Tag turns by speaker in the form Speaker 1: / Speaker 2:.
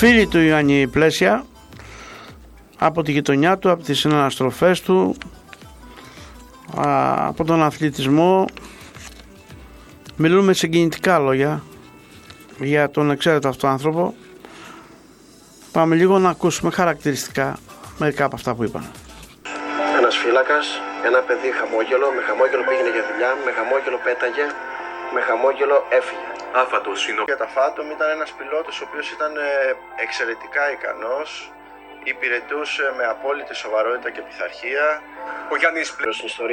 Speaker 1: φίλη του Ιωάννη Πλέσια, από τη γειτονιά του, από τις συναναστροφές του, από τον αθλητισμό. Μιλούμε συγκινητικά λόγια για τον εξαίρετο αυτό άνθρωπο. Πάμε λίγο να ακούσουμε χαρακτηριστικά μερικά από αυτά που είπαν.
Speaker 2: Ένας φύλακας, ένα παιδί χαμόγελο, με χαμόγελο πήγαινε για δουλειά, με χαμόγελο πέταγε, με χαμόγελο έφυγε.
Speaker 3: Άφατος είναι.
Speaker 2: Για τα Φάτομ ήταν ένας πιλότος ο οποίος ήταν εξαιρετικά ικανός, υπηρετούσε με απόλυτη σοβαρότητα και πειθαρχία.
Speaker 3: Ο Γιάννης
Speaker 2: Στην ιστορία